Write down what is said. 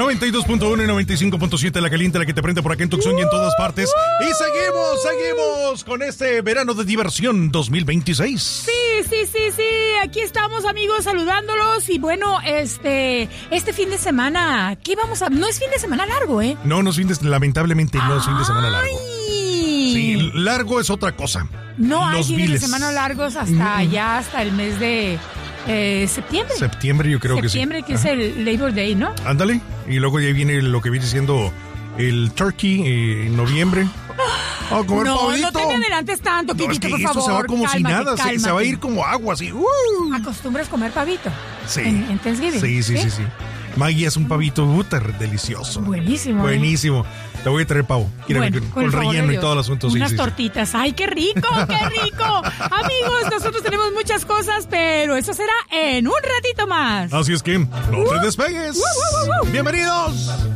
92.1 y 95.7 La Caliente, la que te prende por acá en Tucson y en todas partes. Y seguimos con este verano de diversión 2026. Sí. Aquí estamos, amigos, saludándolos. Y bueno, este fin de semana, ¿qué vamos a...? No es fin de semana largo, ¿eh? No es lamentablemente no es fin de semana largo. Sí, largo es otra cosa. No hay fines de semana largos hasta el mes de... septiembre. Septiembre, yo creo que sí. Septiembre, que es el Labor Day, ¿no? Ándale. Y luego ya viene lo que viene siendo el turkey en noviembre. A comer pavito. No te me adelantes tanto, Pitito, por favor. Esto se va como cálmate, si nada. cálmate. Se va a ir como agua, así. ¿Acostumbras comer pavito? Sí. ¿En Thanksgiving? Sí. Maggie es un pavito delicioso. Buenísimo. Buenísimo. Te voy a traer pavo. Con relleno y todo el asunto. Unas tortitas. ¡Ay, qué rico, qué rico! Amigos, nosotros tenemos muchas cosas, pero eso será en un ratito más. Así es que no te despegues. Bienvenidos.